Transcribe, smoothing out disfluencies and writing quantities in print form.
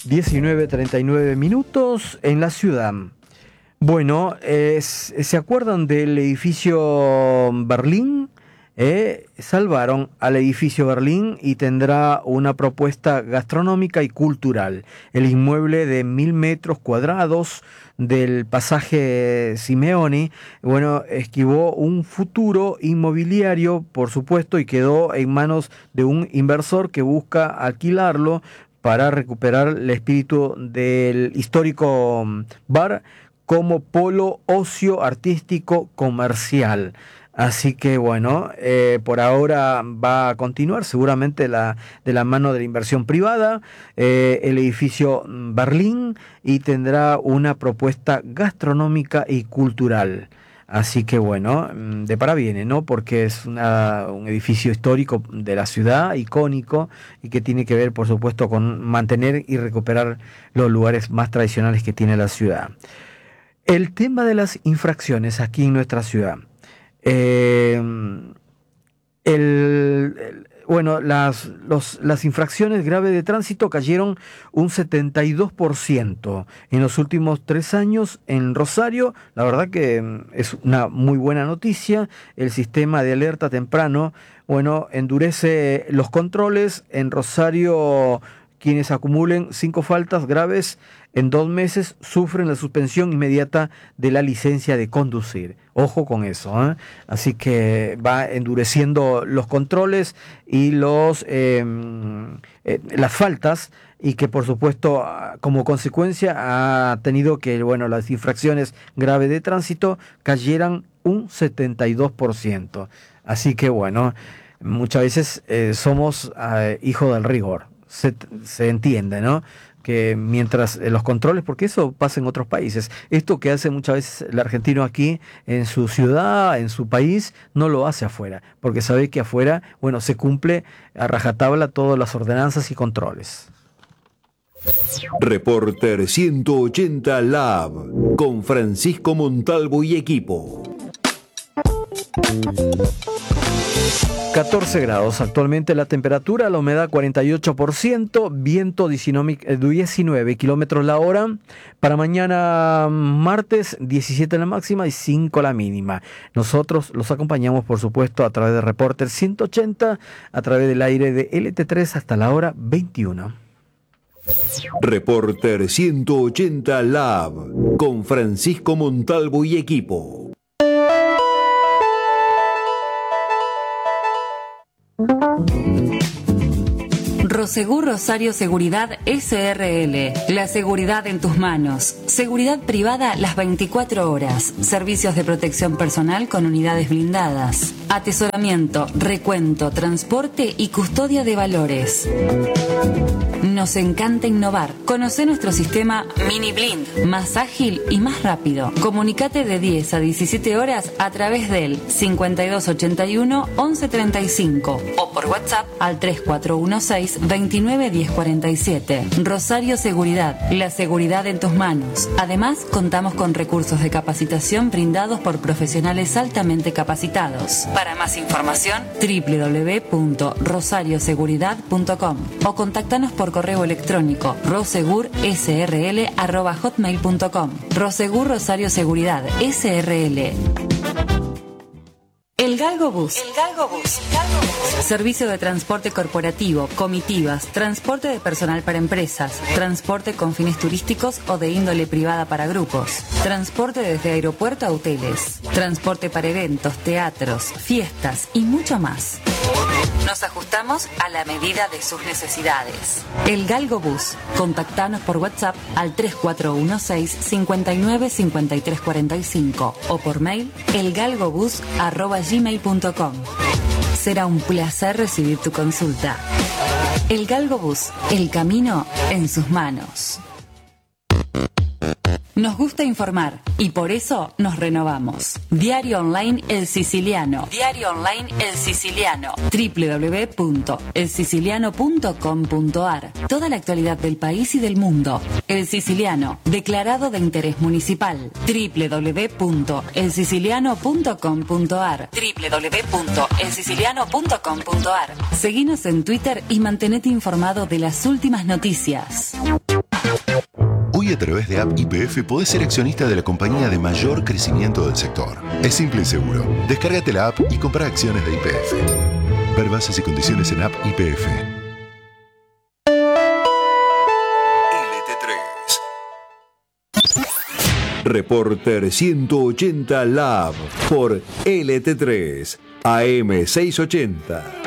19:39 en la ciudad. Bueno, ¿se acuerdan del edificio Berlín? Salvaron al edificio Berlín y tendrá una propuesta gastronómica y cultural. El inmueble de 1.000 metros cuadrados del pasaje Simeoni, bueno, esquivó un futuro inmobiliario, por supuesto, y quedó en manos de un inversor que busca alquilarlo para recuperar el espíritu del histórico bar como polo ocio artístico comercial. Así que bueno, por ahora va a continuar seguramente de la mano de la inversión privada, el edificio Berlín, y tendrá una propuesta gastronómica y cultural. Así que bueno, de para viene, ¿no? Porque es un edificio histórico de la ciudad, icónico, y que tiene que ver, por supuesto, con mantener y recuperar los lugares más tradicionales que tiene la ciudad. El tema de las infracciones aquí en nuestra ciudad. Bueno, las infracciones graves de tránsito cayeron un 72% en los últimos 3 años en Rosario. La verdad que es una muy buena noticia. El sistema de alerta temprano, bueno, endurece los controles. En Rosario, quienes acumulen 5 faltas graves en 2 meses sufren la suspensión inmediata de la licencia de conducir. Ojo con eso, ¿eh? Así que va endureciendo los controles y las faltas, y que por supuesto como consecuencia ha tenido que, bueno, las infracciones graves de tránsito cayeran un 72%. Así que bueno, muchas veces somos hijos del rigor. Se entiende, ¿no? Que mientras los controles, porque eso pasa en otros países, esto que hace muchas veces el argentino aquí en su ciudad, en su país, no lo hace afuera, porque sabe que afuera, bueno, se cumple a rajatabla todas las ordenanzas y controles. Reporter 180 Lab con Francisco Montalvo y equipo. 14 grados actualmente la temperatura, la humedad 48%, viento 19 kilómetros la hora. Para mañana martes 17 la máxima y 5 la mínima. Nosotros los acompañamos, por supuesto, a través de Reporter 180, a través del aire de LT3 hasta la hora 21. Reporter 180 Lab con Francisco Montalvo y equipo. Prosegur Rosario Seguridad SRL. La seguridad en tus manos. Seguridad privada las 24 horas. Servicios de protección personal con unidades blindadas. Atesoramiento, recuento, transporte y custodia de valores. Nos encanta innovar. Conoce nuestro sistema Mini Blind, más ágil y más rápido. Comunicate de 10 a 17 horas a través del 5281 1135 o por WhatsApp al 3416 29 1047. Rosario Seguridad, la seguridad en tus manos. Además, contamos con recursos de capacitación brindados por profesionales altamente capacitados. Para más información, www.rosarioseguridad.com o contáctanos por correo electrónico rosegursrl@hotmail.com. Rosegur Rosario Seguridad SRL. El Galgo Bus. Servicio de transporte corporativo, comitivas, transporte de personal para empresas, transporte con fines turísticos o de índole privada para grupos, transporte desde aeropuerto a hoteles, transporte para eventos, teatros, fiestas y mucho más. Nos ajustamos a la medida de sus necesidades. El Galgo Bus. Contactanos por WhatsApp al 3416 59 53 45 o por mail elgalgobus@gmail.com. Será un placer recibir tu consulta. El Galgo Bus. El camino en sus manos. Nos gusta informar y por eso nos renovamos. Diario Online El Siciliano. Diario Online El Siciliano. www.elsiciliano.com.ar. Toda la actualidad del país y del mundo. El Siciliano, declarado de interés municipal. www.elsiciliano.com.ar. www.elsiciliano.com.ar. Seguinos en Twitter y mantenete informado de las últimas noticias. Hoy a través de App YPF podés ser accionista de la compañía de mayor crecimiento del sector. Es simple y seguro. Descárgate la app y compra acciones de YPF. Ver bases y condiciones en App YPF. Reporter 180 Lab por LT3 AM 680.